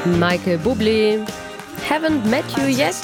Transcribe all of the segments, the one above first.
Michael Bublé, Haven't Met You Yet.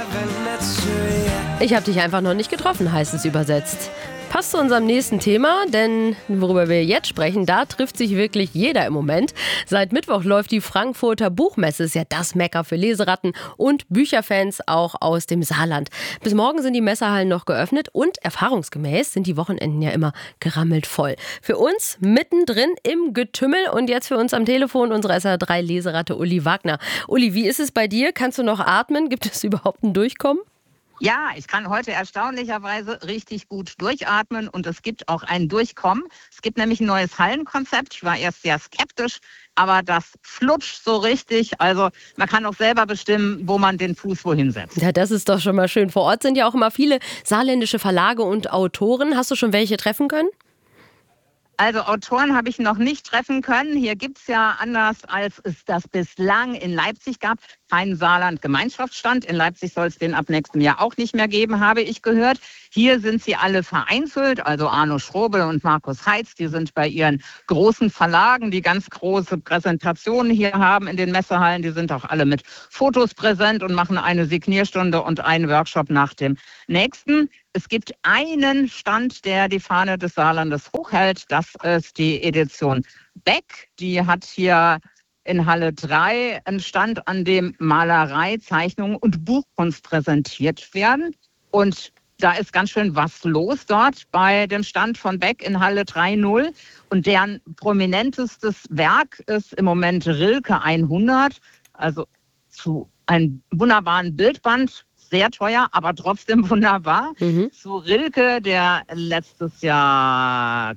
Ich habe dich einfach noch nicht getroffen, heißt es übersetzt. Passt zu unserem nächsten Thema, denn worüber wir jetzt sprechen, da trifft sich wirklich jeder im Moment. Seit Mittwoch läuft die Frankfurter Buchmesse, ist ja das Mekka für Leseratten und Bücherfans auch aus dem Saarland. Bis morgen sind die Messehallen noch geöffnet und erfahrungsgemäß sind die Wochenenden ja immer gerammelt voll. Für uns mittendrin im Getümmel und jetzt für uns am Telefon unsere SR3-Leseratte Uli Wagner. Uli, wie ist es bei dir? Kannst du noch atmen? Gibt es überhaupt ein Durchkommen? Ja, ich kann heute erstaunlicherweise richtig gut durchatmen und es gibt auch ein Durchkommen. Es gibt nämlich ein neues Hallenkonzept. Ich war erst sehr skeptisch, aber das flutscht so richtig. Also man kann auch selber bestimmen, wo man den Fuß wohin setzt. Ja, das ist doch schon mal schön. Vor Ort sind ja auch immer viele saarländische Verlage und Autoren. Hast du schon welche treffen können? Also Autoren habe ich noch nicht treffen können. Hier gibt es ja, anders als es das bislang in Leipzig gab, keinen Saarland-Gemeinschaftsstand. In Leipzig soll es den ab nächstem Jahr auch nicht mehr geben, habe ich gehört. Hier sind sie alle vereinzelt, also Arno Strobel und Markus Heitz, die sind bei ihren großen Verlagen, die ganz große Präsentationen hier haben in den Messehallen. Die sind auch alle mit Fotos präsent und machen eine Signierstunde und einen Workshop nach dem nächsten. Es gibt einen Stand, der die Fahne des Saarlandes hochhält. Das ist die Edition Beck. Die hat hier in Halle 3 einen Stand, an dem Malerei, Zeichnungen und Buchkunst präsentiert werden. Und da ist ganz schön was los dort bei dem Stand von Beck in Halle 3.0. Und deren prominentestes Werk ist im Moment Rilke 100. Also zu einem wunderbaren Bildband. Sehr teuer, aber trotzdem wunderbar. Zu Rilke, der letztes Jahr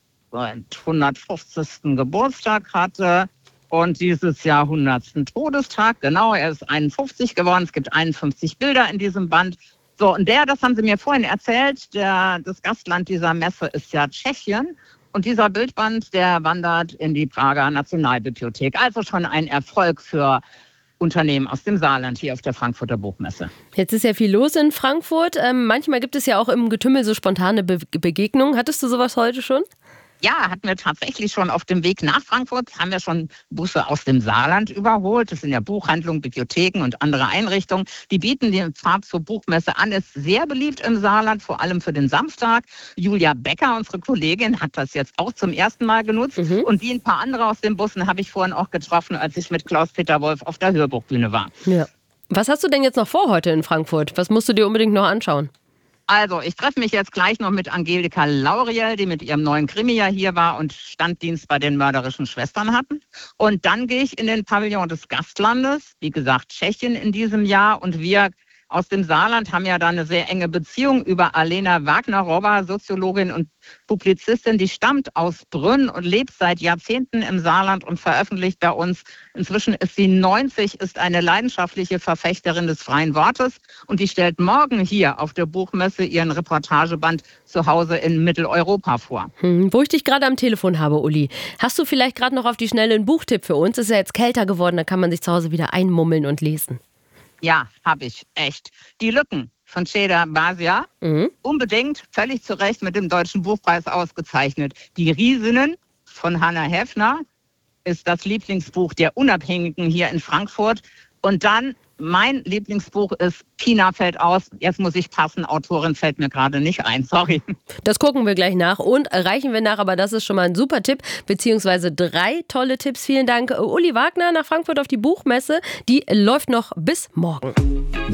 150. Geburtstag hatte und dieses Jahr 100. Todestag. Genau, er ist 51 geworden. Es gibt 51 Bilder in diesem Band. So, und das haben Sie mir vorhin erzählt, das Gastland dieser Messe ist ja Tschechien. Und dieser Bildband, der wandert in die Prager Nationalbibliothek. Also schon ein Erfolg für Unternehmen aus dem Saarland hier auf der Frankfurter Buchmesse. Jetzt ist ja viel los in Frankfurt. Manchmal gibt es ja auch im Getümmel so spontane Begegnungen. Hattest du sowas heute schon? Ja, hatten wir tatsächlich schon auf dem Weg nach Frankfurt, haben wir schon Busse aus dem Saarland überholt. Das sind ja Buchhandlungen, Bibliotheken und andere Einrichtungen. Die bieten die Fahrt zur Buchmesse an, ist sehr beliebt im Saarland, vor allem für den Samstag. Julia Becker, unsere Kollegin, hat das jetzt auch zum ersten Mal genutzt. Und wie ein paar andere aus den Bussen habe ich vorhin auch getroffen, als ich mit Klaus-Peter Wolf auf der Hörbuchbühne war. Ja. Was hast du denn jetzt noch vor heute in Frankfurt? Was musst du dir unbedingt noch anschauen? Also, ich treffe mich jetzt gleich noch mit Angelika Lauriel, die mit ihrem neuen Krimi ja hier war und Standdienst bei den mörderischen Schwestern hatten. Und dann gehe ich in den Pavillon des Gastlandes, wie gesagt Tschechien in diesem Jahr. Und wir aus dem Saarland haben ja da eine sehr enge Beziehung über Alena Wagner-Robber, Soziologin und Publizistin, die stammt aus Brünn und lebt seit Jahrzehnten im Saarland und veröffentlicht bei uns. Inzwischen ist sie 90, ist eine leidenschaftliche Verfechterin des freien Wortes und die stellt morgen hier auf der Buchmesse ihren Reportageband zu Hause in Mitteleuropa vor. Wo ich dich gerade am Telefon habe, Uli, hast du vielleicht gerade noch auf die Schnelle einen Buchtipp für uns? Es ist ja jetzt kälter geworden, da kann man sich zu Hause wieder einmummeln und lesen. Ja, habe ich, echt. Die Lücken von Ceda Basia, unbedingt, völlig zu Recht mit dem Deutschen Buchpreis ausgezeichnet. Die Riesinnen von Hannah Heffner ist das Lieblingsbuch der Unabhängigen hier in Frankfurt. Und dann mein Lieblingsbuch ist Pina fällt aus. Jetzt muss ich passen, Autorin fällt mir gerade nicht ein, sorry. Das gucken wir gleich nach und reichen wir nach, aber das ist schon mal ein super Tipp, beziehungsweise 3 tolle Tipps. Vielen Dank, Uli Wagner, nach Frankfurt auf die Buchmesse. Die läuft noch bis morgen.